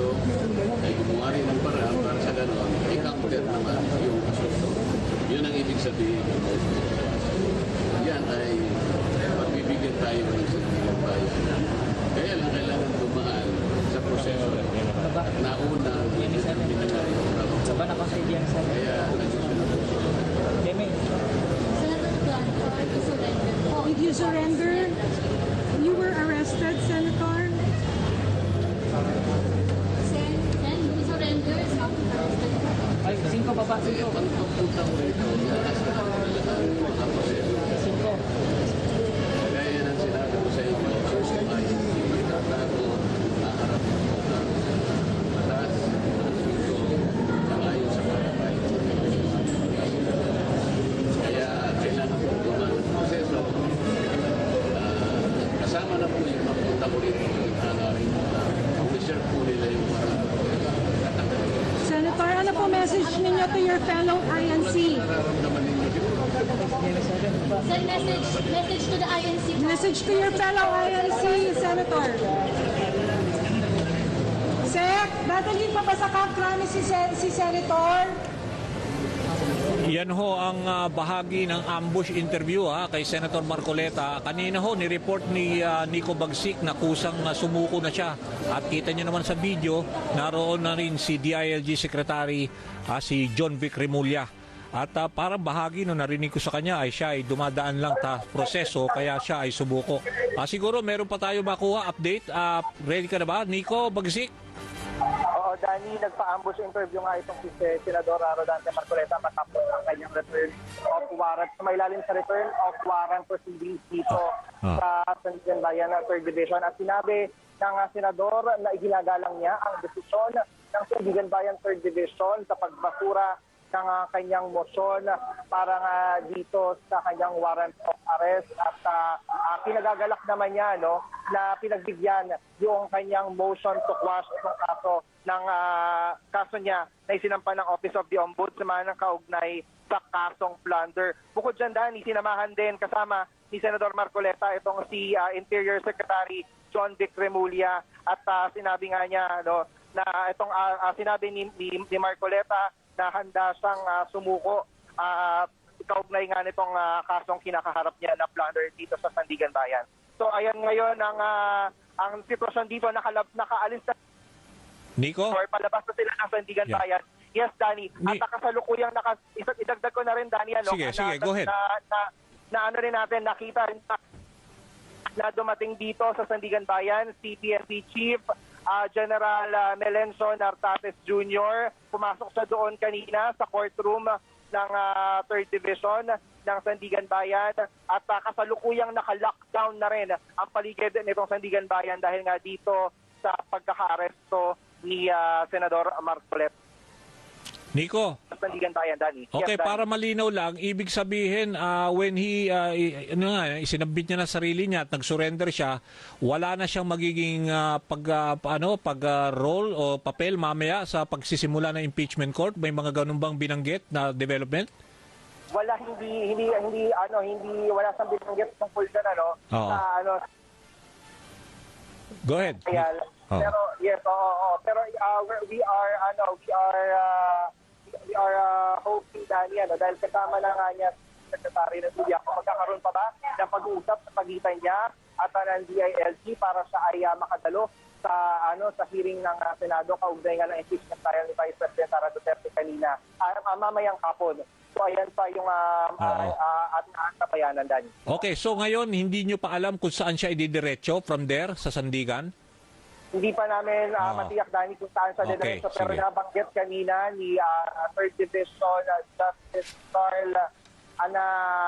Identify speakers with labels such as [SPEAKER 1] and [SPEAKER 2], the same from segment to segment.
[SPEAKER 1] Senado ay gumawa rin ng paraan para sa gano'n, i-counter naman yung asunto. Yun ang ibig sabihin. Yan ay magbibigyan tayo ng sandigan bayan. Kaya lang kailangan dumaan sa proseso. At nauna, pinagay yung trabaho.
[SPEAKER 2] Saba na kasi diyan sa
[SPEAKER 1] Kaya nagsusunod po sila.
[SPEAKER 3] Did you surrender? You were arrested, Senator?
[SPEAKER 2] Ay, 5 pa ba? 5.
[SPEAKER 1] Kaya pagpupunta ko rito, lakas na lang ang mga proseso.
[SPEAKER 2] 5.
[SPEAKER 1] Kaya yan ang sinabi ko sa inyo, ay itatago naharap ng mataas na asunto sangayon sa barangay. Kaya kailangan po dumaan ang proseso. Kasama na po yung mapunta ko rito ang reserve po nila yung mga
[SPEAKER 3] Senator, ano po message ninyo to your fellow INC?
[SPEAKER 1] nararamdaman ninyo dito.
[SPEAKER 4] Send message to the INC.
[SPEAKER 3] Message to your fellow INC, Senator. Sek, dadalhin pa ba sa Camp Crame si Senator?
[SPEAKER 5] Yan ho ang bahagi ng ambush interview kay Senator Marcoleta. Kanina ho ni-report ni Nico Bagsik na kusang sumuko na siya. At kita niyo naman sa video, naroon na rin si DILG Secretary si John Vic Remulla. At parang bahagi no narinig ko sa kanya ay siya ay dumadaan lang ta proseso kaya siya ay sumuko. Siguro meron pa tayo makuha update. Ready ka na ba, Nico Bagsik?
[SPEAKER 6] Oo, Danny, nagpa-ambush interview nga itong si Senador Rodante Marcoleta matapos ang kanyang return of warrant. May lalim sa return of warrant proceedings dito sa Sandigan Bayan 3rd Division. At sinabi ng Senador na iginagalang niya ang desisyon ng Sandigan Bayan 3rd Division sa pagbasura ng kanyang motion para nga dito sa kanyang warrant of arrest at pinagagalak naman niya na pinagbigyan yung kanyang motion to quash itong kaso niya na isinampa ng Office of the Ombudsman ng kaugnay sa kasong plunder. Bukod dyan, Danny, sinamahan din kasama ni Senador Marcoleta itong si Interior Secretary John Vic Remulla at sinabi nga niya na itong sinabi ni Marcoleta na handa siyang sumuko kaugnay nga nitong kasong kinakaharap niya na plunder dito sa Sandigan Bayan. So ayan ngayon ang sitwasyon dito, nakaalis na
[SPEAKER 5] Nico?
[SPEAKER 6] or palabas na sila ng Sandigan Bayan. Yes, Danny. At nakasalukuyang idagdag ko na rin, Danny,
[SPEAKER 5] Sige, go ahead.
[SPEAKER 6] Na ano rin natin, nakita rin na dumating dito sa Sandigan Bayan, CPSC Chief General Melencio Nartates Jr. Pumasok siya doon kanina sa courtroom ng 3rd Division ng Sandigan Bayan at kasalukuyang naka-lockdown na rin ang paligid nitong Sandigan Bayan dahil nga dito sa pagkaka-aresto ni Senador Marcoleta.
[SPEAKER 5] Nico?
[SPEAKER 6] Sandigan Bayan, Danny.
[SPEAKER 5] Okay,
[SPEAKER 6] Yes, Danny.
[SPEAKER 5] para malinaw lang, ibig sabihin when he isinabit niya na sarili niya at nag-surrender siya, wala na siyang magiging pag-roll o papel mamaya sa pagsisimula ng impeachment court. May mga ganun bang binanggit na development?
[SPEAKER 6] Wala wala siyang binanggit tungkol diyan
[SPEAKER 5] Go ahead.
[SPEAKER 6] Pero yes, pero we are hoping, Danny, dahil kasama na nga niya si Secretary ng Julia, kung magkakaroon pa ba ng pag-uusap sa pagitan niya at ng DILG para siya ay makadalo sa hearing ng Senado kaugnay nga ng impeachment trial ni Vice President Sara Duterte kanina mamayang hapon. So ayan pa yung ating kabayanan, Danny.
[SPEAKER 5] Okay, so ngayon hindi nyo pa alam kung saan siya ididiretso from there sa Sandigan?
[SPEAKER 6] Hindi pa namin matiyak, Danny, kung saan siya diretso. Pero nabanggit kanina ni 3rd Division Justice Carl na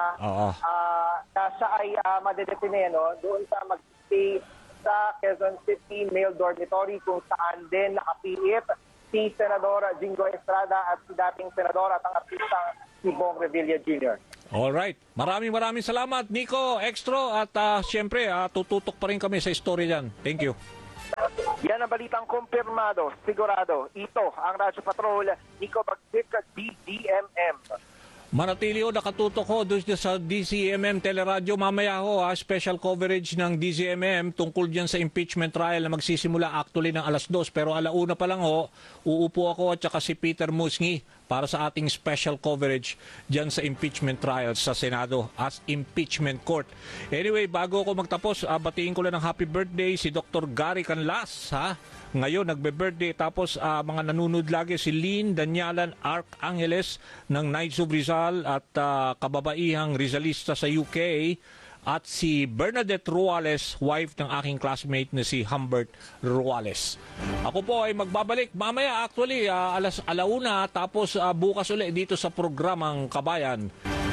[SPEAKER 6] siya ay madedetine doon sa mag-stay sa Quezon City Male Dormitory kung saan din nakapiit si Senador Jingo Estrada at si dating Senador at ang artistang si Bong Revilla Jr.
[SPEAKER 5] Alright. Maraming salamat, Nico Extro. At siyempre, tututok pa rin kami sa story dyan. Thank you.
[SPEAKER 6] Yan ang balitang kumpirmado, sigurado. Ito ang Radyo Patrol, Nico Bagsik, DDMM.
[SPEAKER 5] Manatili ho, nakatutok ho doon sa DZMM Teleradyo. Mamaya ho, special coverage ng DZMM tungkol dyan sa impeachment trial na magsisimula actually ng 2:00. Pero 1:00 pa lang ho, uupo ako at saka si Peter Musngi para sa ating special coverage dyan sa impeachment trial sa Senado as impeachment court. Anyway, bago ako magtapos, batiin ko lang ng happy birthday si Dr. Gary Canlas. Ngayon, nagbe-birthday. Tapos mga nanonood lagi si Lynn Danyalan Arcangeles ng Knights of Rizal at kababaihang Rizalista sa UK. At si Bernadette Ruales, wife ng aking classmate na si Humbert Ruales. Ako po ay magbabalik mamaya actually 1:00, tapos bukas ulit dito sa programang Kabayan.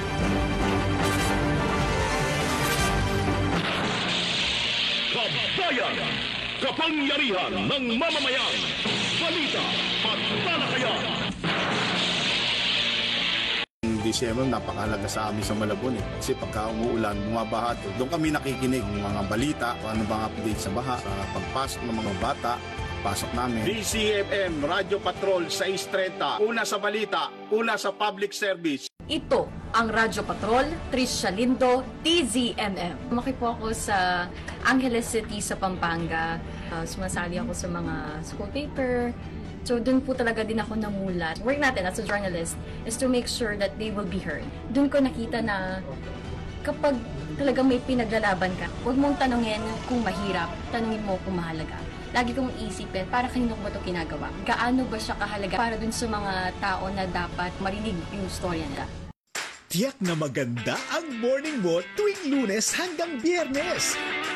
[SPEAKER 7] Kabayan! Kapangyarihan ng mamamayan! Balita at talakayan!
[SPEAKER 8] DCMM napakahalaga sa amin sa Malabon kasi pagka umuulan, bumabaha. Doon kami nakikinig ng mga balita, ano bang update sa baha, sa pagpasok ng mga bata, pasok namin. DCMM Radio Patrol 630, una sa balita, una sa public service.
[SPEAKER 9] Ito ang Radyo Patrol, Tricia Lindo, DZMM. Lumaki po ako sa Angeles City sa Pampanga. Sumasali ako sa mga school paper. So, dun po talaga din ako namulat. Work natin as a journalist is to make sure that they will be heard. Dun ko nakita na kapag talaga may pinaglalaban ka, huwag mong tanungin kung mahirap, tanungin mo kung mahalaga. Lagi kong isipin, para kanino ko ba ito ginagawa? Gaano ba siya kahalaga para dun sa mga tao na dapat marinig yung storya nila?
[SPEAKER 10] Tiyak na maganda ang morning mo tuwing Lunes hanggang Biyernes.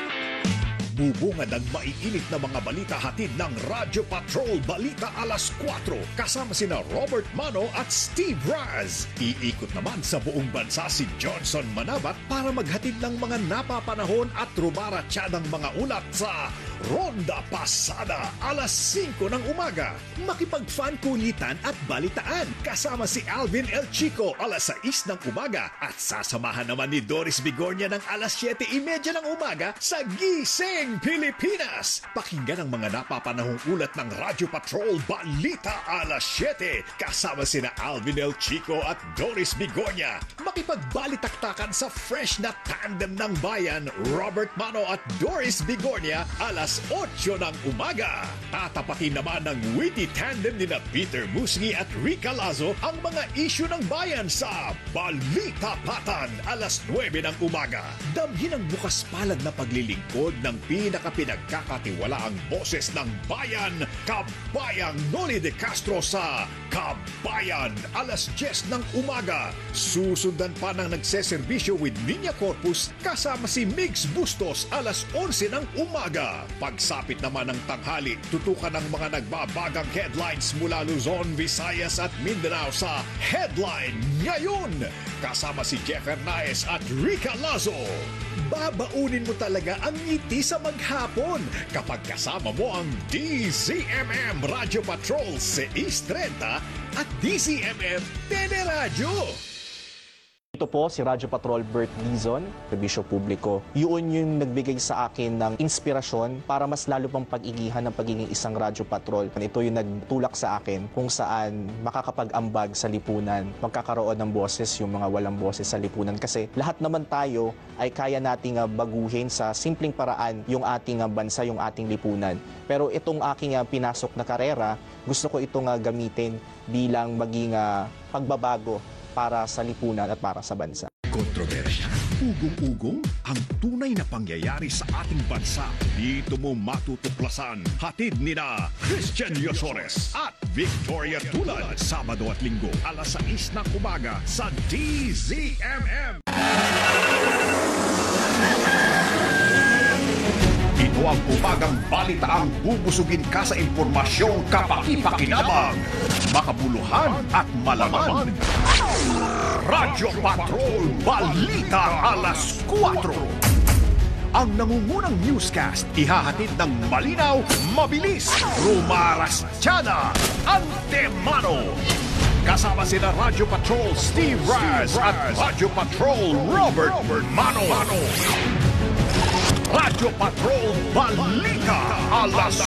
[SPEAKER 10] Bubungad ang maiinit na mga balita hatid ng Radyo Patrol Balita 4:00 kasama sina Robert Mano at Steve Raz. Iikot naman sa buong bansa si Johnson Manabat para maghatid ng mga napapanahon at rumaratsa ng mga ulat sa Ronda Pasada 5:00 ng umaga. Makipag-fan kulitan at balitaan kasama si Alvin El Chico 6:00 ng umaga at sasamahan naman ni Doris Bigornia ng 7:30 ng umaga sa Gising Pilipinas. Pakinggan ang mga napapanahong ulat ng Radyo Patrol Balita 7:00 kasama sina Alvin El Chico at Doris Bigornia. Makipagbalitaktakan sa fresh na tandem ng bayan, Robert Mano at Doris Bigornia 8:00 ng umaga. Tatapatin naman ng witty tandem nina Peter Musngi at Rica Lazo ang mga isyu ng bayan sa Balita Patan 9:00 ng umaga. Damhin ang bukas palad na paglilingkod ng pinakapinagkakatiwalaang boses ng bayan, Kabayang Noli de Castro sa Kabayan 10:00 ng umaga. Susundan pa ng nagseserbisyo with Niña Corpus kasama si Migs Bustos 11:00 ng umaga. Pagsapit naman ng tanghali, tutukan ng mga nagbabagang headlines mula Luzon, Visayas at Mindanao sa Headline Ngayon. Kasama si Jeff Hernaez at Rica Lazo. Babaunin mo talaga ang ngiti sa maghapon kapag kasama mo ang DZMM Radio Patrol 6:30 at DZMM Teleradyo.
[SPEAKER 11] Ito po si Radyo Patrol Bert Dizon, serbisyo publiko. Yun yung nagbigay sa akin ng inspirasyon para mas lalo pang pag-igihan ng pagiging isang Radyo Patrol. Ito yung nagtulak sa akin kung saan makakapag-ambag sa lipunan, magkakaroon ng boses yung mga walang boses sa lipunan. Kasi lahat naman tayo ay kaya nating baguhin sa simpleng paraan yung ating bansa, yung ating lipunan. Pero itong aking pinasok na karera, gusto ko itong gamitin bilang maging pagbabago para sa lipunan at para sa bansa.
[SPEAKER 10] Kontrobersya, ugong-ugong, ang tunay na pangyayari sa ating bansa. Dito mo matutuklasan. Hatid nina Christian Yosores at Victoria Tulad. Sabado at Linggo, 6:00 ng umaga sa DZMM. Ito ang umagang balitaang bubusugin ka sa impormasyong kapaki-pakinabang, makabuluhan at malaman. Radyo Patrol Balita 4:00. Ang nangungunang newscast ihahatid ng malinaw, mabilis, rumarastsyada, antemano. Kasama sina Radyo Patrol Steve Raz at Radyo Patrol Robert Mano. Radyo Patrol Balita 4:00.